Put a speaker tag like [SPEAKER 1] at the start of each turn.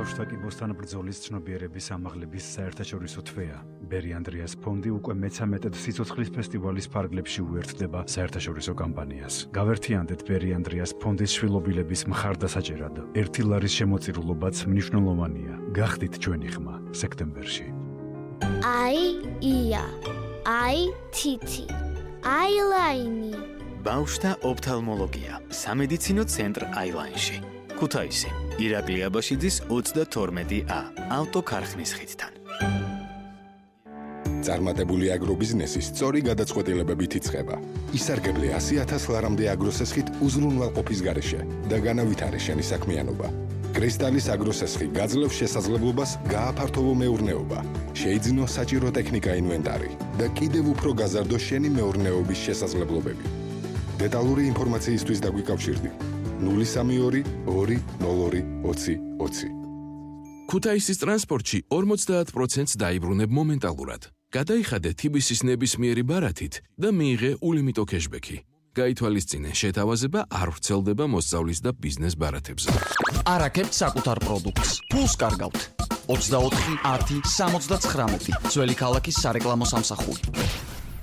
[SPEAKER 1] ბავშვთა კიბოსთან ბრძოლის ცნობიერების ამაღლების საერთაშორისო თვეა. ბერი ანდრიას ფონდი უკვე მე-13 სიცოცხლის ფესტივალის ფარგლებში უერთდება საერთაშორისო კამპანიას. გავერთიანდეთ ბერი ანდრიას ფონდის შვილობილების მხარდასაჭერად. 1 ლარის შემოწირულობაც მნიშვნელოვანია. გახდით ჩვენი ხმა სექტემბერში.
[SPEAKER 2] ია, თითი, აილაინი.
[SPEAKER 3] ბავშვთა ოფთალმოლოგია, სამედიცინო ცენტრ აილაინში. ქუთაისი, ირაკლი აბაშიძის 32A, ავტოქარხნის ხიდთან.
[SPEAKER 4] წარმატებული აგრობიზნესი სწორი გადაწყვეტილებებით იწყება. ისარგებლე 100,000 ლარამდე აგროსესხით უზრუნველყოფის გარეშე და განავითარე შენი საქმიანობა. კრისტალის აგროსესხი გაძლევს შესაძლებლობას გააფართოვო მეურნეობა, შეიძინო საჭირო ტექნიკა ინვენტარი და კიდევ უფრო გაზარდო შენი მეურნეობის შესაძლებლობები. დეტალური ინფორმაციისთვის დაგვიკავშირდი 032 202 20 20.
[SPEAKER 5] ქუთაისის ტრანსპორტში 50% დაიბრუნებ მომენტალურად. გადაიხადე TBC-ის ნებისმიერი ბარათით და მიიღე ულიმიტო кэშბექი. გაითვალისწინე, შეთავაზება არ ვრცელდება მოსწავლის და ბიზნეს ბარათებზე.
[SPEAKER 6] არაკებთ საკუთარ პროდუქტს. ფულს კარგავთ. 24 10 79 ძველი ქალაქის სარეკლამო სამსახური.